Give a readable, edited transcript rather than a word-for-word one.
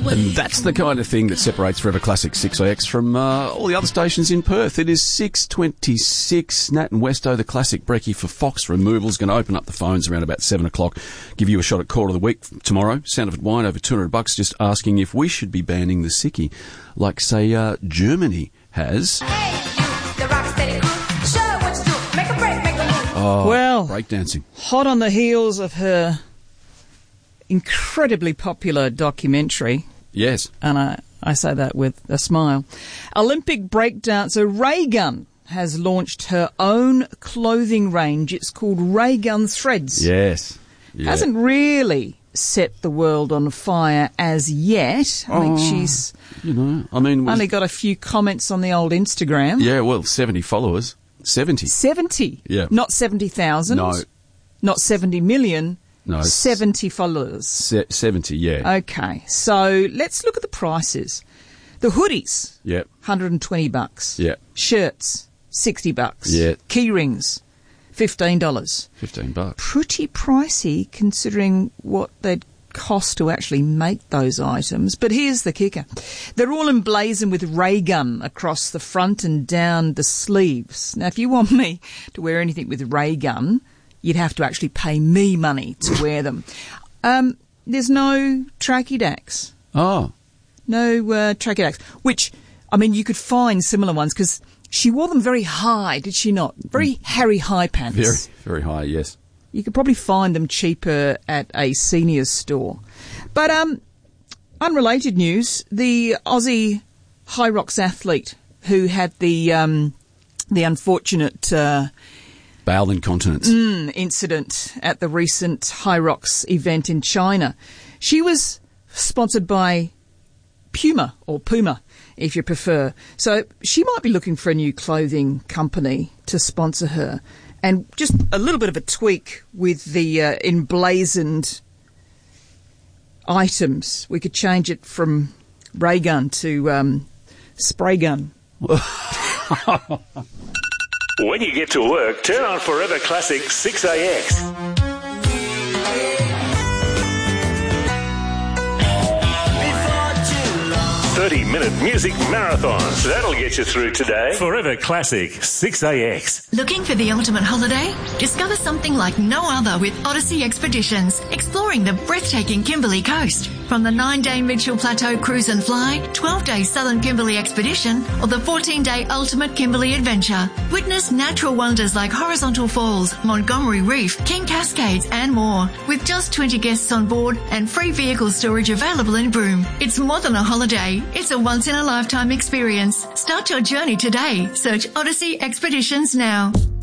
And that's the kind of thing that separates Forever Classic 6AX from all the other stations in Perth. It is 6:26. Nat and Westo, the classic brekkie for Fox Removal, is going to open up the phones around about 7 o'clock. Give you a shot at Call of the Week tomorrow. Sound of It Wine over $200, just asking if we should be banning the sickie, like, say, Germany has. Hey, you, the rocksteady crew, show what you do. Make a break, make a move. Oh, well, breakdancing. Hot on the heels of her incredibly popular documentary. Yes. And I say that with a smile. Olympic breakdancer Ray Gun has launched her own clothing range. It's called Ray Gun Threads. Yes. Yeah. Hasn't really set the world on fire as yet. I think she's only got a few comments on the old Instagram. Yeah, well, 70 followers. 70. 70? Yeah. Not 70,000? No. Not 70 million? No. 70 followers. 70, yeah. Okay, so let's look at the prices. The hoodies, Yep. $120. Yeah. Shirts, $60. Yeah. Key rings, $15. $15. Pretty pricey considering what they'd cost to actually make those items. But here's the kicker. They're all emblazoned with Ray Gun across the front and down the sleeves. Now, if you want me to wear anything with Ray Gun, you'd have to actually pay me money to wear them. There's no tracky dacks. Oh. No tracky dacks, which, I mean, you could find similar ones because she wore them very high, did she not? Very hairy high pants. Very, very high, yes. You could probably find them cheaper at a seniors store. But unrelated news, the Aussie High Rocks athlete who had the unfortunate bowel incontinence incident at the recent High Rocks event in China. She was sponsored by Puma, or Puma, if you prefer. So she might be looking for a new clothing company to sponsor her. And just a little bit of a tweak with the emblazoned items. We could change it from ray gun to spray gun. When you get to work, turn on Forever Classic 6AX. 30-minute music marathons. That'll get you through today. Forever Classic 6AX. Looking for the ultimate holiday? Discover something like no other with Odyssey Expeditions, exploring the breathtaking Kimberley coast. From the 9-day Mitchell Plateau Cruise and Fly, 12-day Southern Kimberley Expedition, or the 14-day Ultimate Kimberley Adventure. Witness natural wonders like Horizontal Falls, Montgomery Reef, King Cascades, and more. With just 20 guests on board and free vehicle storage available in Broome. It's more than a holiday. It's a once-in-a-lifetime experience. Start your journey today. Search Odyssey Expeditions now.